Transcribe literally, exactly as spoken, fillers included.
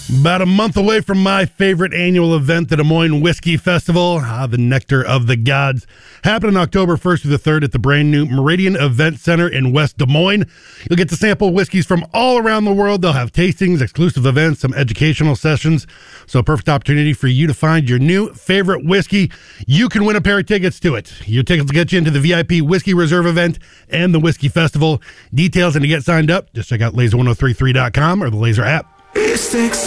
About a month away from my favorite annual event, the Des Moines Whiskey Festival, ah, the Nectar of the Gods, happening October first through the third at the brand new Meridian Event Center in West Des Moines. You'll get to sample whiskeys from all around the world. They'll have tastings, exclusive events, some educational sessions. So a perfect opportunity for you to find your new favorite whiskey. You can win a pair of tickets to it. Your tickets will get you into the V I P Whiskey Reserve event and the Whiskey Festival. Details and to get signed up, just check out laser ten thirty-three dot com or the Laser app. It sticks